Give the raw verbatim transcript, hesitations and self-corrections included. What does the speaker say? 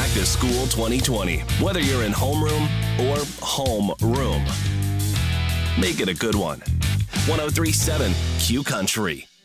Back to School twenty twenty. Whether you're in homeroom or home room, make it a good one. one oh three point seven Q Country.